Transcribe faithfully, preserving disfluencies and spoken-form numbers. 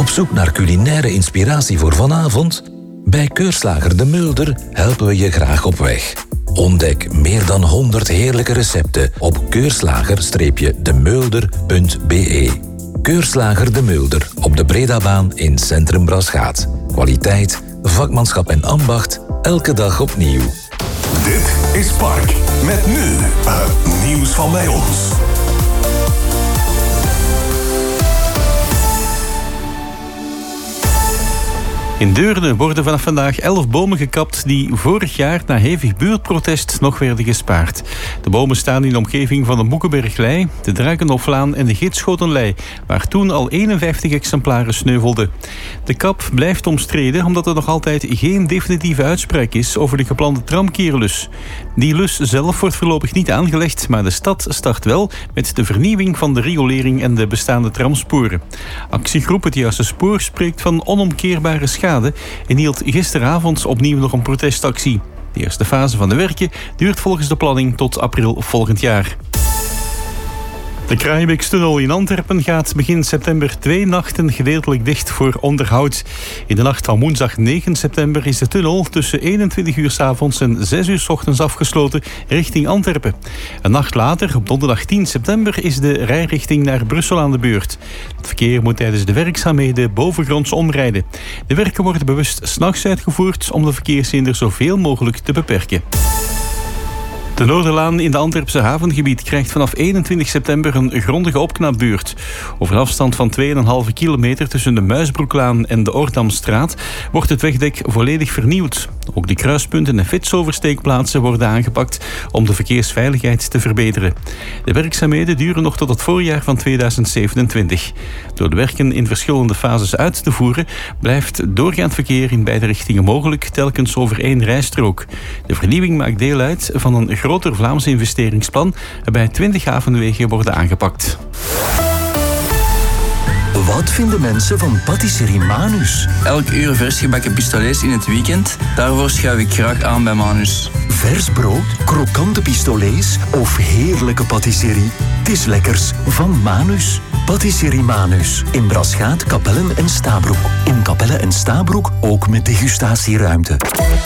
Op zoek naar culinaire inspiratie voor vanavond? Bij Keurslager De Mulder helpen we je graag op weg. Ontdek meer dan honderd heerlijke recepten op keurslager de mulder punt b e. Keurslager De Mulder op de Bredabaan in Centrum Braschaat. Kwaliteit, vakmanschap en ambacht, elke dag opnieuw. Dit is Park. Met nu het nieuws van bij ons. In Deurne worden vanaf vandaag elf bomen gekapt die vorig jaar na hevig buurtprotest nog werden gespaard. De bomen staan in de omgeving van de Moekenberglei, de Druikenhoflaan en de Gietschotenlei, waar toen al eenenvijftig exemplaren sneuvelden. De kap blijft omstreden omdat er nog altijd geen definitieve uitspraak is over de geplande tramkeerlus. Die lus zelf wordt voorlopig niet aangelegd, maar de stad start wel met de vernieuwing van de riolering en de bestaande tramsporen. Actiegroep Het Juiste Spoor spreekt van onomkeerbare schade en hield gisteravond opnieuw nog een protestactie. De eerste fase van de werken duurt volgens de planning tot april volgend jaar. De Kraaibeekstunnel in Antwerpen gaat begin september twee nachten gedeeltelijk dicht voor onderhoud. In de nacht van woensdag negen september is de tunnel tussen eenentwintig uur 's avonds en zes uur 's ochtends afgesloten richting Antwerpen. Een nacht later, op donderdag tien september, is de rijrichting naar Brussel aan de beurt. Het verkeer moet tijdens de werkzaamheden bovengronds omrijden. De werken worden bewust 's nachts uitgevoerd om de verkeershinder zoveel mogelijk te beperken. De Noorderlaan in de Antwerpse havengebied krijgt vanaf eenentwintig september een grondige opknapbeurt. Over een afstand van twee komma vijf kilometer tussen de Muisbroeklaan en de Oordamstraat wordt het wegdek volledig vernieuwd. Ook de kruispunten en fietsoversteekplaatsen worden aangepakt om de verkeersveiligheid te verbeteren. De werkzaamheden duren nog tot het voorjaar van tweeduizend zevenentwintig. Door de werken in verschillende fases uit te voeren blijft doorgaand verkeer in beide richtingen mogelijk, telkens over één rijstrook. De vernieuwing maakt deel uit van een groter Vlaams investeringsplan waarbij twintig havenwegen worden aangepakt. Wat vinden mensen van Patisserie Manus? Elk uur versgebakken pistolets in het weekend. Daarvoor schuif ik graag aan bij Manus. Vers brood, krokante pistolets of heerlijke patisserie? Het is lekkers van Manus. Patisserie Manus. In Braschaat, Kapellen en Stabroek. In Kapellen en Stabroek ook met degustatieruimte.